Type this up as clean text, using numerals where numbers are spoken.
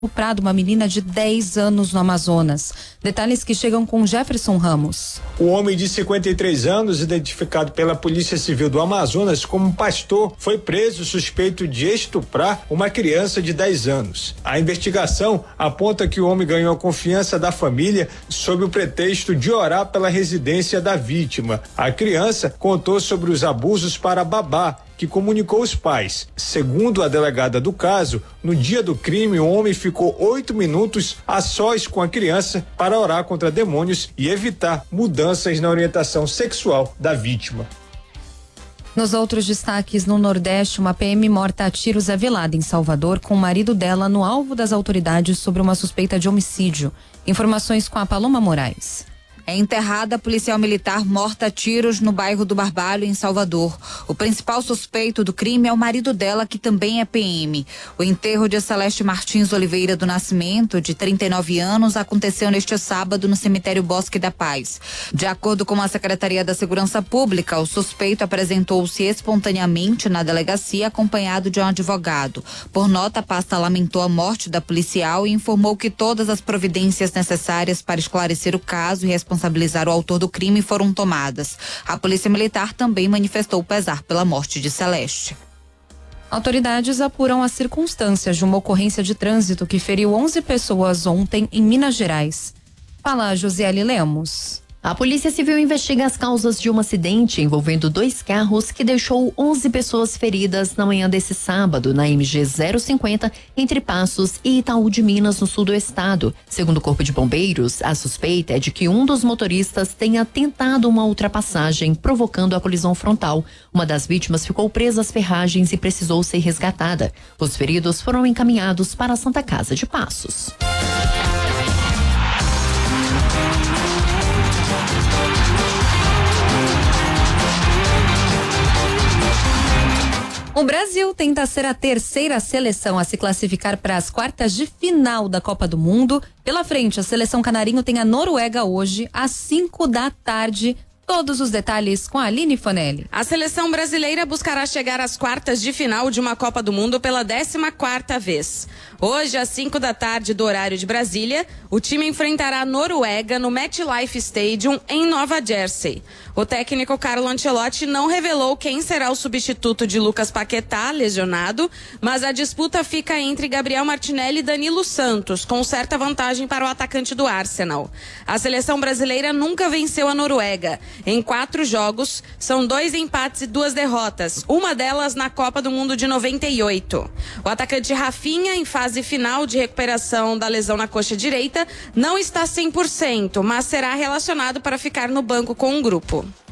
estuprado uma menina de 10 anos no Amazonas. Detalhes que chegam com Jefferson Ramos. O homem de 53 anos, identificado pela Polícia Civil do Amazonas como pastor, foi preso suspeito de estuprar uma criança de 10 anos. A investigação aponta que o homem ganhou a confiança da família sob o pretexto de orar pela residência da vítima. A criança contou sobre os abusos para a babá, que comunicou os pais. Segundo a delegada do caso, no dia do crime, o homem ficou 8 minutos a sós com a criança para orar contra demônios e evitar mudanças na orientação sexual da vítima. Nos outros destaques, no Nordeste, uma PM morta a tiros é velada em Salvador com o marido dela no alvo das autoridades sobre uma suspeita de homicídio. Informações com a Paloma Moraes. É enterrada a policial militar morta a tiros no bairro do Barbalho, em Salvador. O principal suspeito do crime é o marido dela, que também é PM. O enterro de Celeste Martins Oliveira do Nascimento, de 39 anos, aconteceu neste sábado no cemitério Bosque da Paz. De acordo com a Secretaria da Segurança Pública, o suspeito apresentou-se espontaneamente na delegacia, acompanhado de um advogado. Por nota, a pasta lamentou a morte da policial e informou que todas as providências necessárias para esclarecer o caso e responsabilizar o autor do crime foram tomadas. A Polícia Militar também manifestou pesar pela morte de Celeste. Autoridades apuram as circunstâncias de uma ocorrência de trânsito que feriu 11 pessoas ontem em Minas Gerais. Fala, Josiele Lemos. A Polícia Civil investiga as causas de um acidente envolvendo 2 carros que deixou 11 pessoas feridas na manhã desse sábado na MG 050 entre Passos e Itaú de Minas, no sul do estado. Segundo o Corpo de Bombeiros, a suspeita é de que um dos motoristas tenha tentado uma ultrapassagem, provocando a colisão frontal. Uma das vítimas ficou presa às ferragens e precisou ser resgatada. Os feridos foram encaminhados para a Santa Casa de Passos. O Brasil tenta ser a terceira seleção a se classificar para as quartas de final da Copa do Mundo. Pela frente, a seleção canarinho tem a Noruega hoje, às 5 da tarde. Todos os detalhes com a Aline Fonelli. A seleção brasileira buscará chegar às quartas de final de uma Copa do Mundo pela 14ª vez. Hoje, às 5 da tarde do horário de Brasília, o time enfrentará a Noruega no MetLife Stadium, em Nova Jersey. O técnico Carlo Ancelotti não revelou quem será o substituto de Lucas Paquetá, lesionado, mas a disputa fica entre Gabriel Martinelli e Danilo Santos, com certa vantagem para o atacante do Arsenal. A seleção brasileira nunca venceu a Noruega. Em 4 jogos, são 2 empates e 2 derrotas, uma delas na Copa do Mundo de 98. O atacante Rafinha, em fase final de recuperação da lesão na coxa direita, não está 100%, mas será relacionado para ficar no banco com o grupo.